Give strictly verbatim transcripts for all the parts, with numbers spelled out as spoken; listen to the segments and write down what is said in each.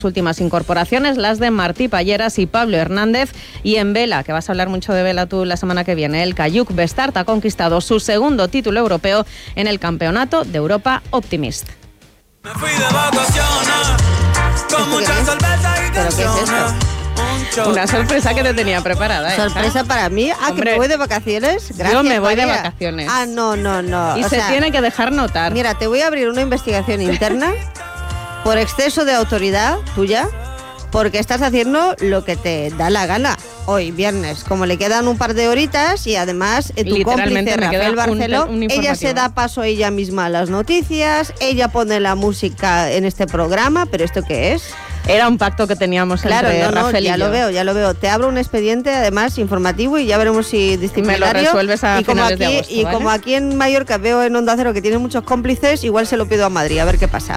Últimas incorporaciones, las de Martí Palleras y Pablo Hernández. Y en vela, que vas a hablar mucho de vela tú la semana que viene, el Kayak Bestart ha conquistado su segundo título europeo en el Campeonato de Europa Optimist. Me fui de vacaciones con muchas cervezas y ¿Pero qué es esto? Una sorpresa que te tenía preparada, ¿eh? ¿Sorpresa para mí? Ah, Hombre, que me voy de vacaciones. Gracias, yo me voy María. de vacaciones. Ah, no, no, no. Y o se sea, tiene que dejar notar. Mira, te voy a abrir una investigación interna por exceso de autoridad tuya, porque estás haciendo lo que te da la gana hoy, viernes. Como le quedan un par de horitas y además eh, tu cómplice Rafael Barceló, un, un ella se da paso ella misma a las noticias, ella pone la música en este programa, ¿pero esto qué es? Era un pacto que teníamos claro, entre no, no, Rafael y ya yo. lo veo, ya lo veo. Te abro un expediente, además, informativo y ya veremos si disciplinario. Me lo resuelves a y como finales aquí, de agosto, Y ¿vale? como aquí en Mallorca veo en Onda Cero que tiene muchos cómplices, igual se lo pido a Madrid, a ver qué pasa.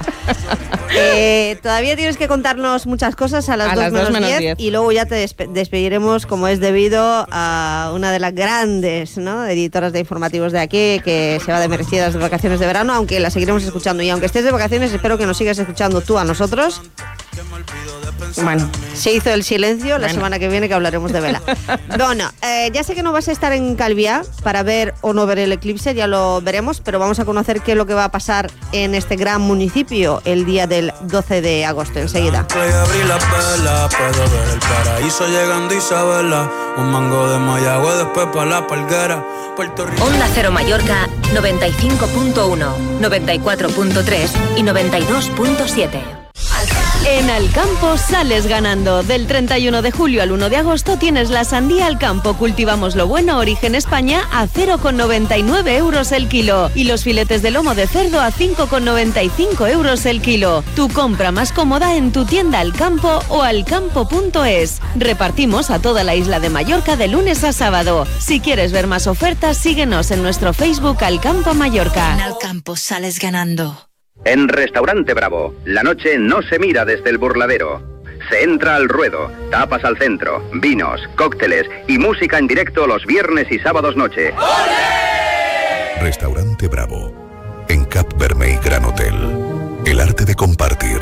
eh, todavía tienes que contarnos muchas cosas a las a dos las dos menos menos diez diez y luego ya te despe- despediremos como es debido a una de las grandes, ¿no?, editoras de informativos de aquí, que se va de merecidas de vacaciones de verano, aunque la seguiremos escuchando. Y aunque estés de vacaciones, espero que nos sigas escuchando tú a nosotros. Bueno, se hizo el silencio, la bueno. semana que viene que hablaremos de vela. Bueno, eh, ya sé que no vas a estar en Calviá para ver o no ver el eclipse, ya lo veremos, pero vamos a conocer qué es lo que va a pasar en este gran municipio el día del doce de agosto, enseguida. Abrí la vela, puedo ver el paraíso llegando Isabela, un mango de Mayagüe, después para la Palguera, Puerto Rico. Onda Cero Mallorca noventa y cinco punto uno, noventa y cuatro punto tres y noventa y dos punto siete. En Alcampo sales ganando. Del treinta y uno de julio al uno de agosto tienes la sandía Alcampo Cultivamos lo Bueno Origen España a cero coma noventa y nueve euros el kilo y los filetes de lomo de cerdo a cinco coma noventa y cinco euros el kilo. Tu compra más cómoda en tu tienda Alcampo o alcampo punto es. Repartimos a toda la isla de Mallorca de lunes a sábado. Si quieres ver más ofertas, síguenos en nuestro Facebook Alcampo Mallorca. En Alcampo sales ganando. En Restaurante Bravo, la noche no se mira desde el burladero. Se entra al ruedo, tapas al centro, vinos, cócteles y música en directo los viernes y sábados noche. ¡Olé! Restaurante Bravo, en Cap Vermell Gran Hotel. El arte de compartir.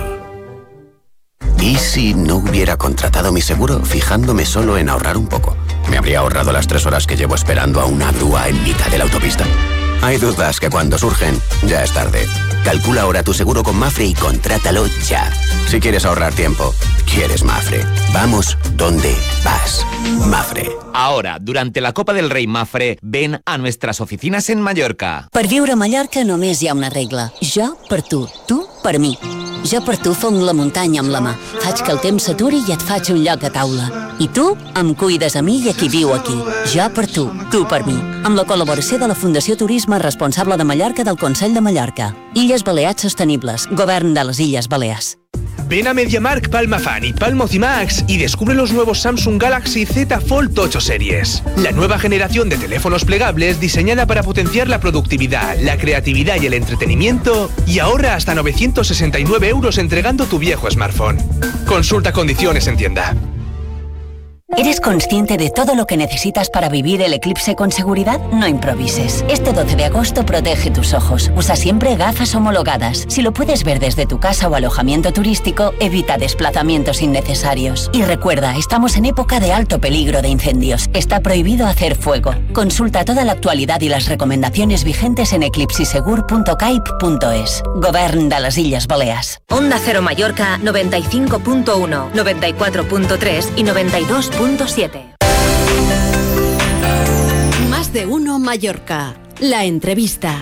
¿Y si no hubiera contratado mi seguro fijándome solo en ahorrar un poco? ¿Me habría ahorrado las tres horas que llevo esperando a una grúa en mitad de la autopista? Hay dudas que cuando surgen, ya es tarde. Calcula ahora tu seguro con Mafre y contrátalo ya. Si quieres ahorrar tiempo, quieres Mafre. Vamos donde vas. Mafre. Ahora, durante la Copa del Rei Mafre, ven a nuestras oficinas en Mallorca. Per viure a Mallorca només hi ha una regla. Jo per tu, tu per mi. Jo per tu fong la muntanya amb la mà. Faig que el temps s'aturi i et faig un lloc a taula. I tu em cuides a mi i a qui viu aquí. Jo per tu, tu per mi. Amb la col·laboració de la Fundació Turisme Responsable de Mallorca del Consell de Mallorca. Illes Balears Sostenibles. Govern de les Illes Balears. Ven a MediaMarkt Palma Fan y Palma Ocimax y descubre los nuevos Samsung Galaxy Z Fold ocho series. La nueva generación de teléfonos plegables diseñada para potenciar la productividad, la creatividad y el entretenimiento, y ahorra hasta novecientos sesenta y nueve euros entregando tu viejo smartphone. Consulta condiciones en tienda. ¿Eres consciente de todo lo que necesitas para vivir el eclipse con seguridad? No improvises. Este doce de agosto protege tus ojos. Usa siempre gafas homologadas. Si lo puedes ver desde tu casa o alojamiento turístico, evita desplazamientos innecesarios. Y recuerda, estamos en época de alto peligro de incendios. Está prohibido hacer fuego. Consulta toda la actualidad y las recomendaciones vigentes en eclipsisegur punto caip punto es. Govern de les Illes Balears. Onda Cero Mallorca noventa y cinco punto uno, noventa y cuatro punto tres y noventa y dos punto siete. Más de uno Mallorca. La entrevista.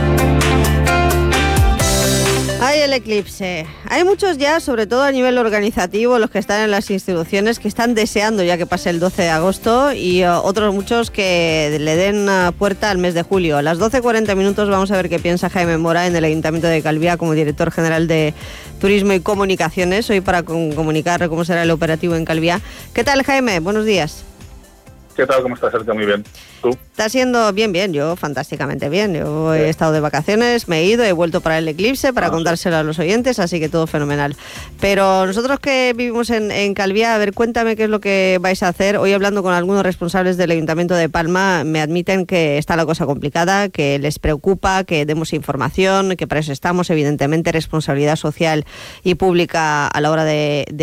Hay el eclipse. Hay muchos ya, sobre todo a nivel organizativo, los que están en las instituciones, que están deseando ya que pase el doce de agosto y uh, otros muchos que le den uh, puerta al mes de julio. A las doce cuarenta minutos vamos a ver qué piensa Jaime Mora en el Ayuntamiento de Calviá como director general de Turismo y Comunicaciones, hoy para con- comunicar cómo será el operativo en Calviá. ¿Qué tal, Jaime? Buenos días. ¿Qué tal? ¿Cómo estás, Sergio? Muy bien. ¿Tú? Está siendo bien, bien. Yo fantásticamente bien. Yo he estado de vacaciones, me he ido, he vuelto para el eclipse, para ah, contárselo a los oyentes, así que todo fenomenal. Pero nosotros que vivimos en, en Calviá, a ver, cuéntame qué es lo que vais a hacer. Hoy hablando con algunos responsables del Ayuntamiento de Palma, me admiten que está la cosa complicada, que les preocupa, que demos información, que para eso estamos, evidentemente, responsabilidad social y pública a la hora de, de